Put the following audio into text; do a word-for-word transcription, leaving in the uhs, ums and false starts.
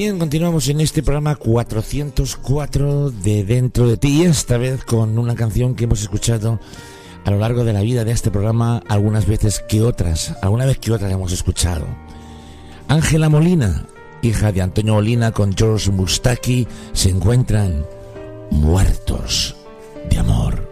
bien, continuamos en este programa cuatrocientos cuatro de Dentro de Ti, esta vez con una canción que hemos escuchado a lo largo de la vida de este programa algunas veces que otras, alguna vez que otras hemos escuchado. Ángela Molina, hija de Antonio Molina con George Mustaki, se encuentran muertos de amor.